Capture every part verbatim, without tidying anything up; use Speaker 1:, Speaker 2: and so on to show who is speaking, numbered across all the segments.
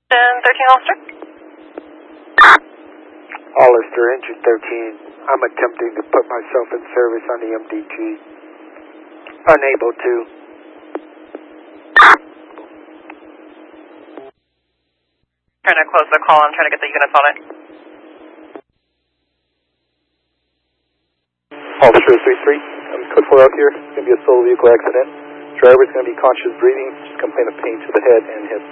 Speaker 1: thirteen Hollister?
Speaker 2: Hollister, engine thirteen. I'm attempting to put myself in service on the M D G. Unable to.
Speaker 1: Trying to close the call. I'm trying to get the units on it.
Speaker 3: Hollister three three. I'm code four out here. It's going to be a solo vehicle accident. Driver's going to be conscious breathing. Just complain of pain to the head and hip.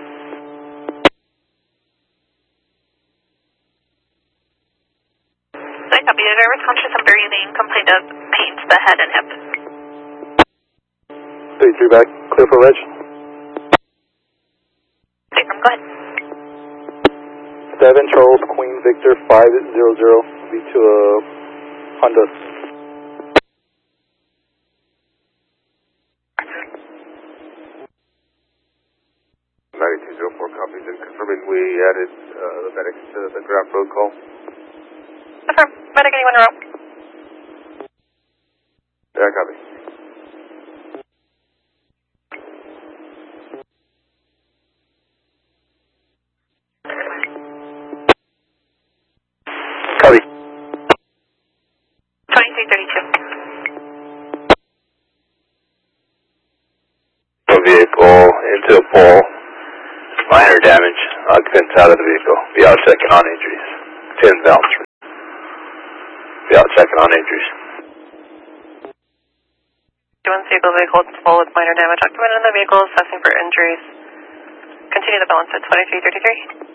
Speaker 4: I copy. The driver's conscious and breathing. Complaint of pain to the head and hip.
Speaker 3: three three back. Clear for reg.
Speaker 4: Stay from. Go ahead.
Speaker 3: seven Charles Queen Victor five zero zero. Be to a Honda.
Speaker 5: ninety-two oh four copies and confirming we added uh, the medics to the ground road call.
Speaker 1: Confirm. Medic, anyone around?
Speaker 5: Yeah, copy.
Speaker 3: Copy.
Speaker 4: twenty-three thirty-two.
Speaker 6: Vehicle into a pole. Minor damage. Occupants out of the vehicle. Be out checking on injuries. ten bounce. Be out checking on injuries.
Speaker 1: Doing vehicle vehicle full with minor damage. Occupant in the vehicle assessing for injuries. Continue the balance at twenty-three thirty-three.